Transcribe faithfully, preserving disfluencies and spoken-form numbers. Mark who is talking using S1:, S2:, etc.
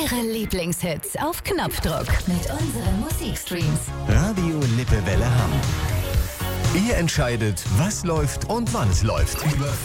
S1: Eure Lieblingshits auf Knopfdruck mit unseren Musikstreams.
S2: Radio Lippewelle Hamm. Ihr entscheidet, was läuft und wann es läuft. Über